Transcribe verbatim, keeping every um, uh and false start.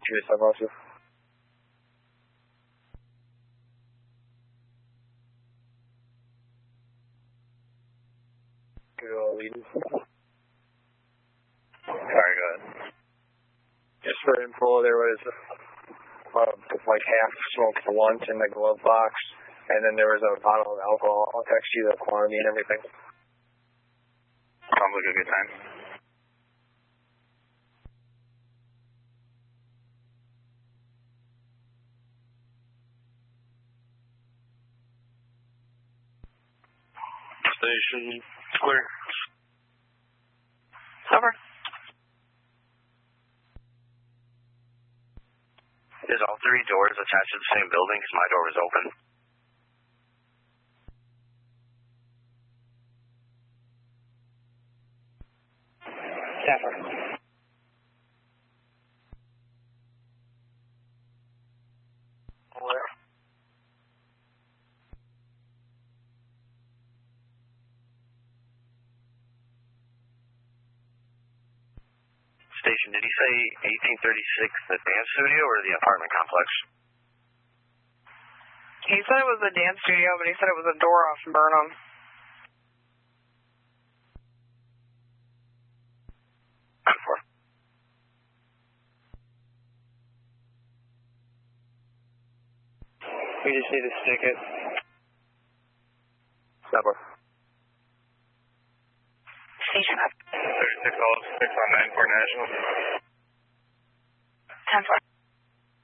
two seven oh two. Good lead. Sorry, go ahead. Just for info, there was uh, like half smoked blunt in the glove box, and then there was a bottle of alcohol. I'll text you the quantity and everything. Sounds like a good time. Station clear. Over. Is all three doors attached to the same building? Because my door was open. Staffer. Where? Station, did he say eighteen thirty-six, the dance studio, or the apartment complex? He said it was a dance studio, but he said it was a door off Burnham. We just need to stick it. Number. Station up. thirty-six oh six on nine four National. ten four.